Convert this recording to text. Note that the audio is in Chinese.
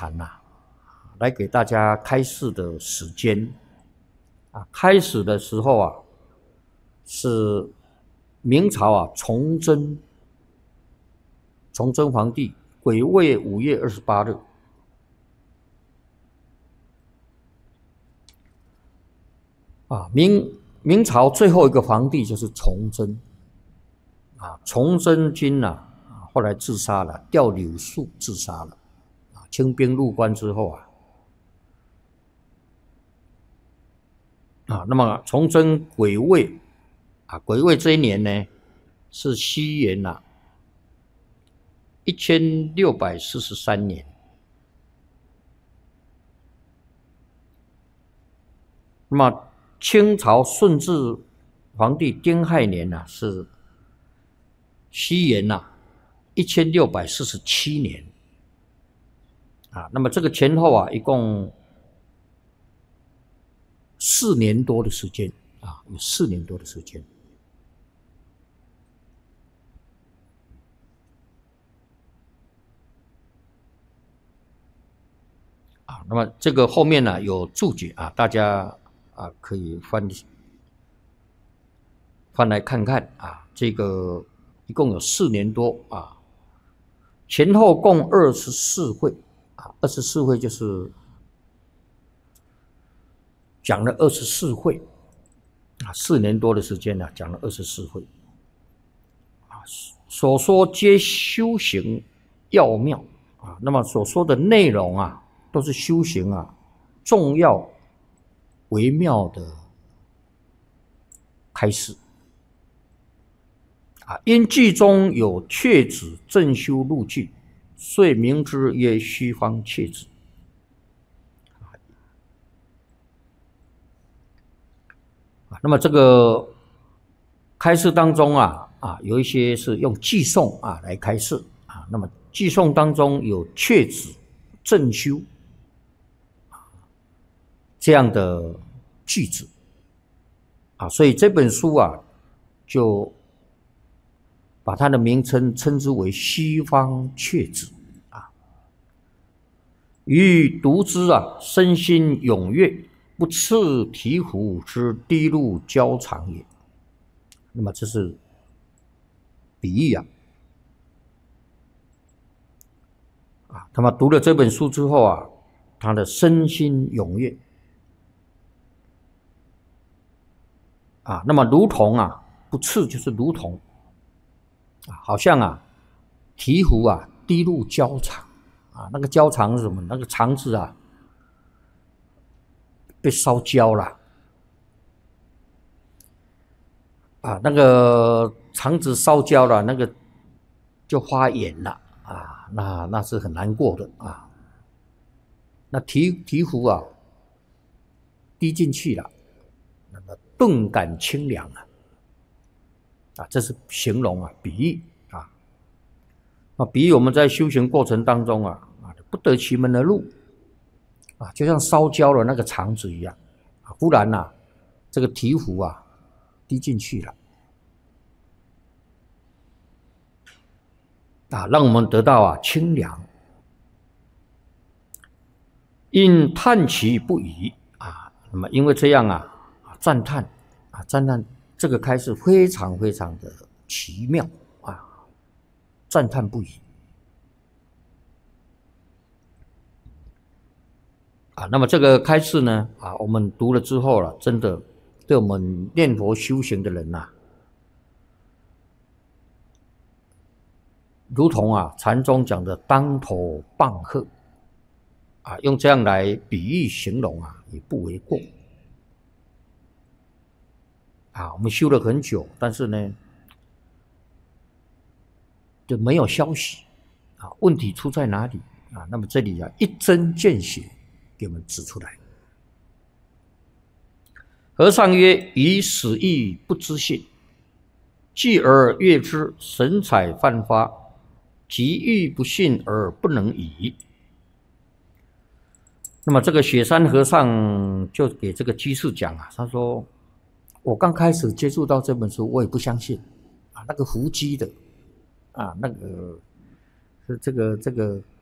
禅来给大家开示的时间开始的时候是明朝崇祯皇帝癸未5月28日。明朝最后一个皇帝就是崇祯崇祯君后来自杀了，吊柳树自杀了清兵入关之后那么崇祯癸未癸未这一年呢是西元1643年。那么清朝顺治皇帝丁亥年是西元1647年那么这个前后一共4年多的时间有4年多的时间。那么这个后面有注解大家可以翻来看看这个一共有4年多前后共24会24会就是讲了24会4年多的时间讲了24会所说皆修行要妙那么所说的内容都是修行重要微妙的开示因句中有确指正修路径，遂名之曰虚方确指。那么这个开示当中有一些是用偈颂来开示那么偈颂当中有确指正修这样的句子所以这本书就把它的名称称之为虚方确指于读之身心踊跃，不次醍醐之滴露交长也。那么这是比喻那么读了这本书之后他的身心踊跃那么如同不次就是如同好像醍醐滴露交肠那个交肠是什么？那个肠子被烧焦了那个肠子烧焦了，那个就发炎了那是很难过的那醍醐滴进去了，那么顿感清凉这是形容比喻比喻我们在修行过程当中不得其门而入就像烧焦了那个肠子一样忽然这个醍醐滴进去了让我们得到清凉。因叹其不已那么因为这样赞叹这个开示非常非常的奇妙赞叹不已那么这个开示呢我们读了之后真的对我们念佛修行的人如同禅宗讲的当头棒喝用这样来比喻形容也不为过我们修了很久，但是呢就没有消息问题出在哪里那么这里一针见血给我们指出来。和尚曰：以死意不知信，继而悦之，神采泛发，即欲不信而不能已。那么这个雪山和尚就给这个居士讲他说我刚开始接触到这本书我也不相信那个伏击的那个是这个